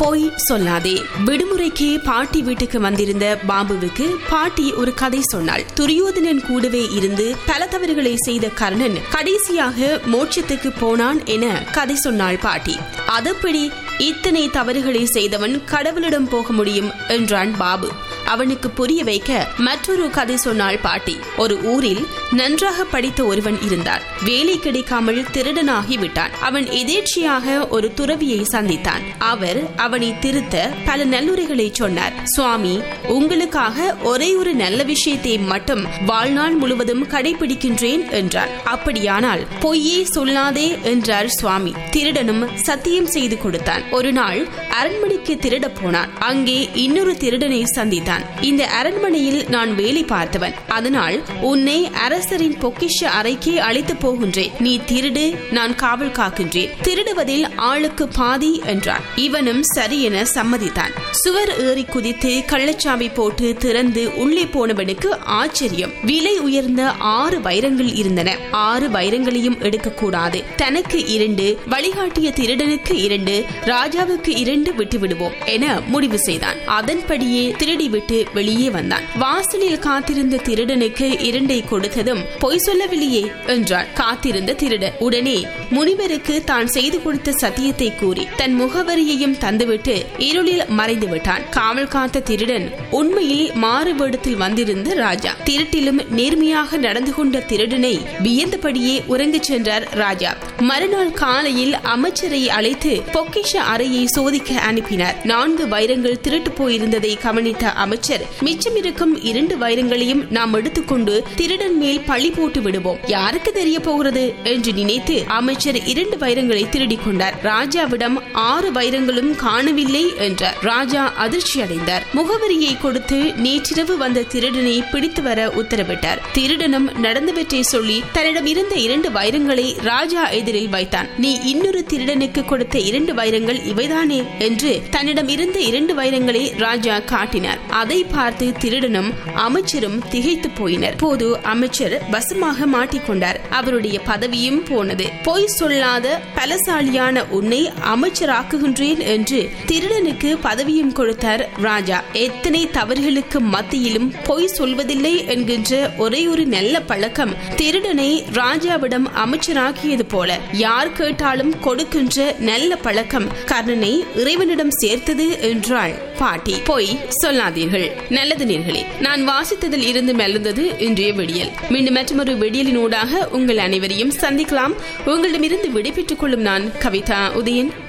பொய் சொல்லாதே. விடுமுறைக்கு பாட்டி வீட்டுக்கு வந்திருந்த பாபுவுக்கு பாட்டி ஒரு கதை சொன்னாள். துரியோதனன் கூடவே இருந்து பல தவறுகளை செய்த கர்ணன் கடைசியாக மோட்சத்துக்கு போனான் என கதை சொன்னாள் பாட்டி. அதப்படி இத்தனை தவறுகளை செய்தவன் கடவுளிடம் போக முடியும் என்றான் பாபு. அவனுக்கு புரிய வைக்க மற்றொரு கதை சொன்னாள் பாட்டி. ஒரு ஊரில் நன்றாக படித்த ஒருவன் இருந்தார். வேலை கிடைக்காமல் திருடனாகி விட்டான். அவன் எதேர்ச்சியாக ஒரு துறவியை சந்தித்தான். அவர் அவனை திருத்த பல நல்லுரைகளை சொன்னார். சுவாமி, உங்களுக்காக ஒரே ஒரு நல்ல விஷயத்தை மட்டும் வாழ்நாள் முழுவதும் கடைபிடிக்கின்றேன் என்றார். அப்படியானால் பொய்யே சொல்லாதே என்றார் சுவாமி. திருடனும் சத்தியம் செய்து கொடுத்தான். ஒரு நாள் அரண்மனைக்கு திருட போனான். அங்கே இன்னொரு திருடனை சந்தித்தான். இந்த அரண்மனையில் நான் வேலை பார்த்தவன், அதனால் உன்னை அரசரின் பொக்கிஷ அறைக்கே அழைத்து போகின்றேன். நீ திருடு, நான் காவல் காக்கின்றேன். திருடுவதில் ஆளுக்கு பாதி என்றான். இவனும் சரி என சம்மதித்தான். சுவர் ஏறி குதித்து கள்ளச்சாவி போட்டு திறந்து உள்ளே போனவனுக்கு ஆச்சரியம். விலை உயர்ந்த 6 வைரங்கள் இருந்தன. 6 வைரங்களையும் எடுக்கக்கூடாது. தனக்கு 2, வழிகாட்டிய திருடனுக்கு 2, ராஜாவுக்கு 2 விட்டுவிடுவோம் என முடிவு செய்தான். அதன்படியே திருடிவிட்டு வெளியே வந்தான். வாசலில் காத்திருந்த திருடனுக்கு 2 கொடுத்ததும் பொய் சொல்லவில்லையே என்றான். காத்திருந்த திருடன் உடனே முனிவருக்கு தான் செய்து கொடுத்த சத்தியத்தை கூறி தன் முகவரியையும் தந்துவிட்டு இருளில் மறைந்து விட்டான். காவல் காத்த திருடன் உண்மையில் மாறுவேடத்தில் வந்திருந்த ராஜா. திருட்டிலும் நேர்மையாக நடந்து கொண்ட திருடனை வியந்தபடியே உறங்கச் சென்றார் ராஜா. மறுநாள் காலையில் அமைச்சரை அழைத்து பொக்கிஷ அறையை சோதிக்க அனுப்பினார். 4 வைரங்கள் திருட்டு போயிருந்ததை கவனித்த அமைச்சர், மிச்சமிருக்கும் 2 வைரங்களையும் நாம் எடுத்துக்கொண்டு திருடன் மேல் பழி போட்டு விடுவோம், யாருக்கு தெரிய போகிறது என்று நினைத்து அமைச்சர் 2 வைரங்களை திருடிக் கொண்டார். ராஜாவிடம் 6 வைரங்களும் காணவில்லை என்றார். ராஜா அதிர்ச்சி அடைந்தார். முகவரியை கொடுத்து நேற்றிரவு வந்த திருடனை பிடித்து வர உத்தரவிட்டார். திருடனும் நடந்தவற்றை சொல்லி தன்னிடம் இருந்த 2 வைரங்களை ராஜா எதிரில் வைத்தான். நீ இன்னொரு திருடனுக்கு கொடுத்த 2 வைரங்கள் இவைதானே என்று தன்னிடம் இருந்த 2 வைரங்களை ராஜா காட்டினார். அதை பார்த்து திருடனும் அமைச்சரும் திகைத்து போயினர். போது அமைச்சர் வசமாக மாட்டிக்கொண்டார். அவருடைய பதவியும் போனது. பொய் சொல்லாத பலசாலியான உன்னை அமைச்சராக்குகின்றேன் என்று திருடனுக்கு பதவியும் கொடுத்தார் ராஜா. எத்தனை தவறுகளுக்கு மத்தியிலும் பொய் சொல்வதில்லை என்கின்ற ஒரே ஒரு நல்ல பழக்கம் திருடனை ராஜாவிடம் அமைச்சராக்கியது போல யார் கேட்டாலும் கொடுக்கின்ற நல்ல பழக்கம் கர்ணனை இறைவனிடம் சேர்த்தது என்றாள் பாட்டி. பொய் சொல்லாதீர்கள். நல்லது நேர்களே, நான் வாசித்ததில் இருந்து மெல்லுந்தது இன்றைய விடியல். மீண்டும் மற்றொரு விடியலினூடாக உங்கள் அனைவரையும் சந்திக்கலாம். உங்களிடமிருந்து விடைபெற்றுக் கொள்ளும் நான் கவிதா உதயன்.